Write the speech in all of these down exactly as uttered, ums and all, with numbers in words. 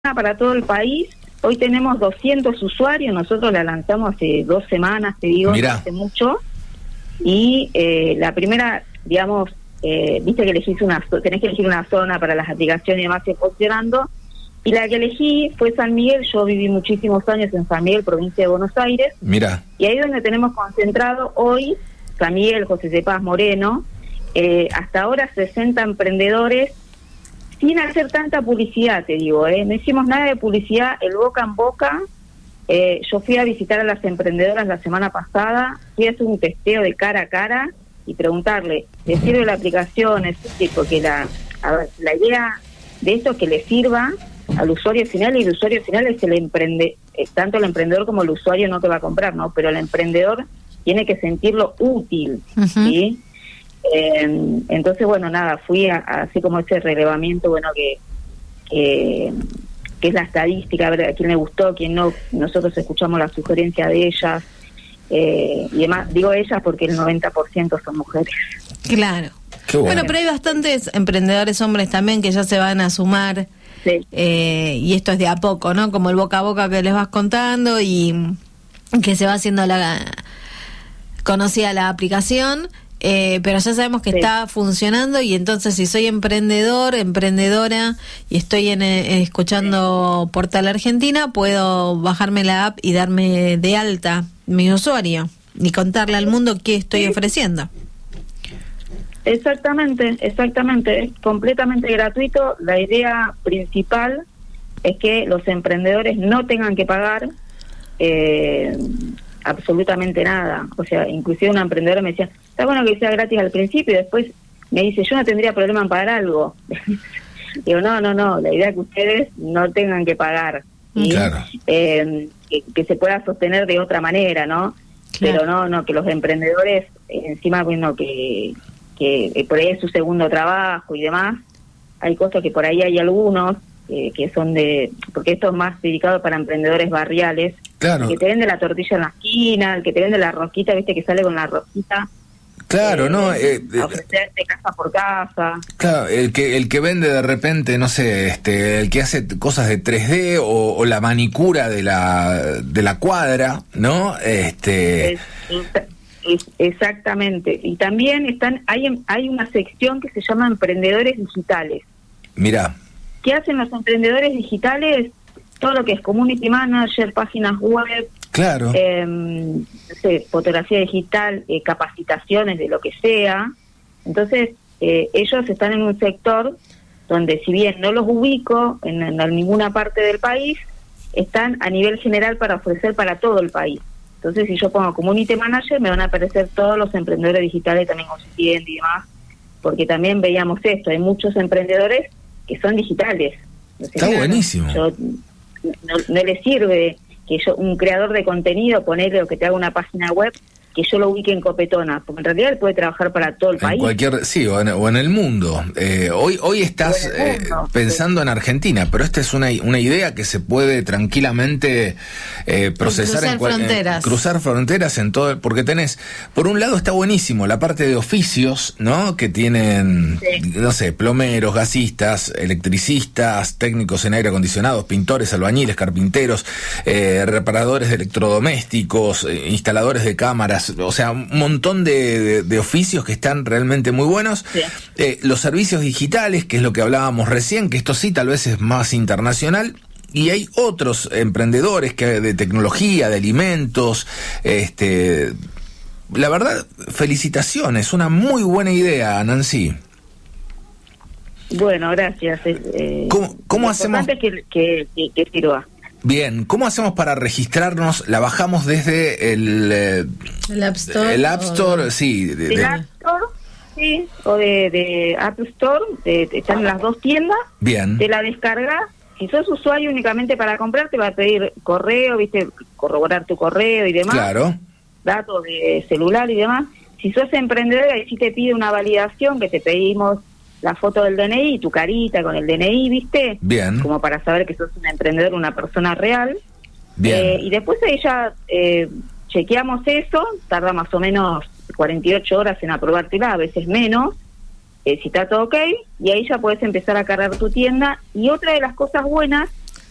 para todo el país. Hoy tenemos doscientos usuarios, nosotros la lanzamos hace dos semanas, te digo, no hace mucho. Y eh, la primera, digamos, eh, viste que elegís una, tenés que elegir una zona para las aplicaciones y demás ir funcionando. Y la que elegí fue San Miguel. Yo viví muchísimos años en San Miguel, provincia de Buenos Aires. Mira. Y ahí es donde tenemos concentrado hoy San Miguel, José C. Paz, Moreno. Eh, hasta ahora sesenta emprendedores, sin hacer tanta publicidad, te digo, ¿eh? No hicimos nada de publicidad, el boca en boca. Eh, yo fui a visitar a las emprendedoras la semana pasada, fui a hacer un testeo de cara a cara y preguntarle, ¿le sirve la aplicación? Es decir, porque la, a ver, la idea de esto es que le sirva al usuario final, y el usuario final es el emprende, eh, tanto el emprendedor como el usuario no que va a comprar, ¿no? Pero el emprendedor tiene que sentirlo útil, uh-huh. ¿sí? Eh, entonces, bueno, nada, fui a, a, así como ese relevamiento, bueno, que, que que es la estadística, a ver a quién le gustó, a quién no. Nosotros escuchamos la sugerencia de ellas, eh, y además, digo ellas porque el noventa por ciento son mujeres. Claro. Qué bueno. Bueno, pero hay bastantes emprendedores hombres también que ya se van a sumar, sí. eh, y esto es de a poco, ¿no? Como el boca a boca que les vas contando y que se va haciendo la conocida la aplicación. Eh, pero ya sabemos que sí. Está funcionando, y entonces si soy emprendedor, emprendedora y estoy en, eh, escuchando sí. Portal Argentina, puedo bajarme la app y darme de alta mi usuario y contarle al mundo qué estoy sí. ofreciendo. Exactamente, exactamente, es completamente gratuito. La idea principal es que los emprendedores no tengan que pagar eh, absolutamente nada. O sea, inclusive una emprendedora me decía, está bueno que sea gratis al principio, y después me dice, yo no tendría problema en pagar algo. Digo, no, no, no, la idea es que ustedes no tengan que pagar, ¿sí? Claro. eh, que, que se pueda sostener de otra manera, ¿no? Claro. Pero no, no, que los emprendedores, eh, encima, bueno, que, que eh, por ahí es su segundo trabajo y demás, hay cosas que por ahí hay algunos eh, que son de, porque esto es más dedicado para emprendedores barriales, claro. El que te vende la tortilla en la esquina, el que te vende la rosquita, viste que sale con la rosquita. Claro, eh, no, eh, a ofrecerte casa por casa. Claro, el que el que vende de repente, no sé, este, el que hace cosas de tres D o, o la manicura de la de la cuadra, ¿no? Este, es, es, exactamente. Y también están hay hay una sección que se llama emprendedores digitales. Mirá. ¿Qué hacen los emprendedores digitales? Todo lo que es community manager, páginas web, claro, eh, no sé, fotografía digital, eh, capacitaciones de lo que sea. Entonces, eh, ellos están en un sector donde, si bien no los ubico en, en ninguna parte del país, están a nivel general para ofrecer para todo el país. Entonces, si yo pongo community manager, me van a aparecer todos los emprendedores digitales también con su tienda y demás, porque también veíamos esto, hay muchos emprendedores que son digitales. Entonces, está claro, buenísimo. Yo, no, no le sirve que yo, un creador de contenido, ponerle o que te haga una página web, que yo lo ubique en Copetona, porque en realidad él puede trabajar para todo el en país. Cualquier, sí, o en, o en el mundo. Eh, hoy hoy estás mundo, eh, pensando sí. en Argentina, pero esta es una, una idea que se puede tranquilamente eh, procesar cruzar en cual, fronteras. En, cruzar fronteras en todo, porque tenés, por un lado está buenísimo la parte de oficios, ¿no? Que tienen, sí. no sé, plomeros, gasistas, electricistas, técnicos en aire acondicionado, pintores, albañiles, carpinteros, eh, reparadores de electrodomésticos, eh, instaladores de cámaras. O sea, un montón de, de, de oficios que están realmente muy buenos. Sí. Eh, los servicios digitales, que es lo que hablábamos recién, que esto sí tal vez es más internacional. Y hay otros emprendedores que de tecnología, de alimentos. Este, la verdad, felicitaciones, una muy buena idea, Nancy. Bueno, gracias. Eh, ¿Cómo, cómo hacemos? Que, que, que, que sirva. Bien, ¿cómo hacemos para registrarnos? ¿La bajamos desde el, eh, el App Store? El App Store, o... sí. De, de... App Store, sí, o de, de App Store, de, de, están las dos tiendas. Bien. Te la descargas. Si sos usuario únicamente para comprar, te va a pedir correo, viste, corroborar tu correo y demás. Claro. Datos de celular y demás. Si sos emprendedor, ahí sí te pide una validación, que te pedimos la foto del D N I, tu carita con el D N I, ¿viste? Bien. Como para saber que sos un emprendedor, una persona real. Bien. Eh, y después ahí ya eh, chequeamos eso, tarda más o menos cuarenta y ocho horas en aprobártela, a veces menos. eh, si está todo ok, y ahí ya puedes empezar a cargar tu tienda. Y otra de las cosas buenas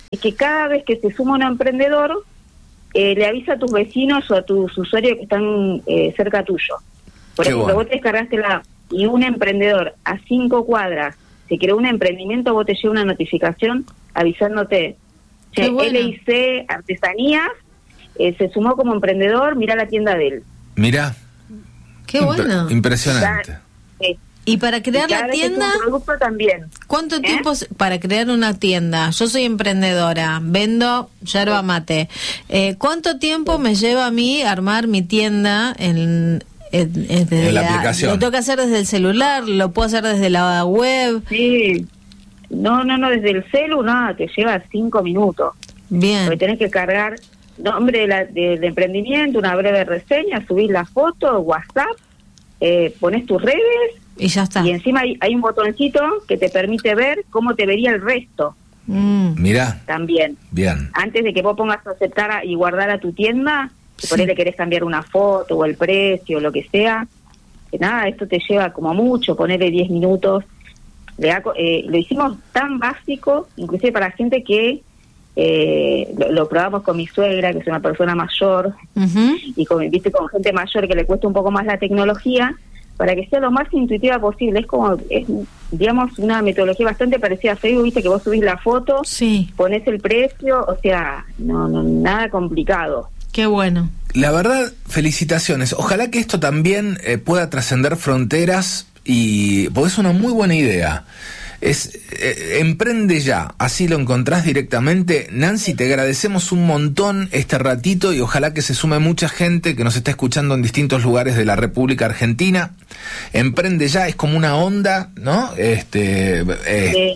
es que cada vez que se suma un emprendedor, eh, le avisa a tus vecinos o a tus usuarios que están eh, cerca tuyo. Por Qué ejemplo, bueno. vos te descargaste la app y un emprendedor a cinco cuadras se creó un emprendimiento, vos te llega una notificación avisándote, Qué che, bueno. L I C Artesanías eh, se sumó como emprendedor, mira la tienda de él. Mirá. Qué Impre- bueno. Impresionante. Eh, Y para crear y cada la vez que es tienda, un producto también. ¿cuánto ¿Eh? tiempo se- para crear una tienda? Yo soy emprendedora, vendo yerba mate. Eh, ¿Cuánto tiempo me lleva a mí armar mi tienda en, en, en- desde En la aplicación? ¿Lo tengo que hacer desde el celular? ¿Lo puedo hacer desde la web? Sí. No, no, no, desde el celu, nada, te lleva cinco minutos. Bien. Porque tenés que cargar nombre de la, de- del emprendimiento, una breve reseña, subís la foto, WhatsApp, eh, pones tus redes Y ya está. y encima hay, hay un botoncito que te permite ver cómo te vería el resto Mm. Mirá, también. bien. Antes de que vos pongas a aceptar a- y guardar a tu tienda, Sí. por ahí le querés cambiar una foto o el precio o lo que sea, que nada, esto te lleva como mucho, ponerle diez minutos. Le da co- eh, lo hicimos tan básico, inclusive para gente que eh, lo, lo probamos con mi suegra, que es una persona mayor, Ujú. y con, viste, con gente mayor que le cuesta un poco más la tecnología, para que sea lo más intuitiva posible. Es como, es, digamos, una metodología bastante parecida a Facebook, viste, que vos subís la foto, Sí, pones el precio, o sea, no, no nada complicado. qué bueno. La verdad, felicitaciones. Ojalá que esto también eh, pueda trascender fronteras y porque es una muy buena idea. Es eh, emprende ya, así lo encontrás directamente. Nancy, te agradecemos un montón este ratito y ojalá que se sume mucha gente que nos está escuchando en distintos lugares de la República Argentina. Emprende ya, es como una onda, ¿no? Este eh, Eh,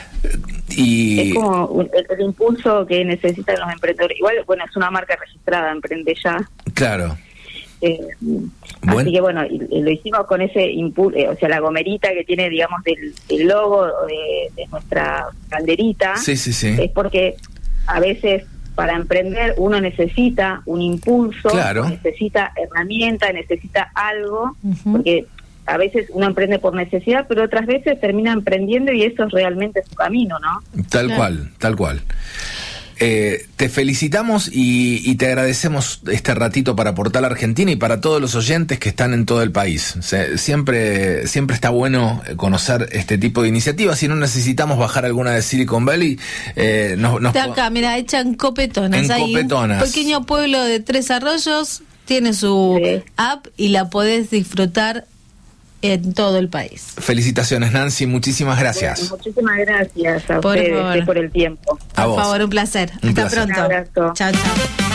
y es como un- el, el impulso que necesitan los emprendedores. Igual, bueno, es una marca registrada, Emprende Ya. claro. Eh, Buen- Así que bueno, y, y lo hicimos con ese impulso, o sea, la gomerita que tiene, digamos, del, del logo de, de nuestra banderita, Sí, sí, sí. es porque a veces para emprender uno necesita un impulso, Claro. necesita herramienta, necesita algo, Ujú. porque a veces uno emprende por necesidad, pero otras veces termina emprendiendo y eso es realmente su camino, ¿no? Tal Claro. cual, tal cual. Eh, te felicitamos y, y te agradecemos este ratito para Portal Argentina y para todos los oyentes que están en todo el país. Se- siempre, siempre está bueno conocer este tipo de iniciativas. Si no necesitamos bajar alguna de Silicon Valley, eh, nos, nos Está acá, mira, echan copetonas. En Hay Copetonas. un pequeño pueblo de Tres Arroyos, tiene su Sí. app y la podés disfrutar en todo el país. Felicitaciones, Nancy. Muchísimas gracias. Bueno, muchísimas gracias a Por ustedes favor. eh, por el tiempo. A Por vos. favor, un placer. Un Hasta placer. pronto. Un abrazo. Chao, chao.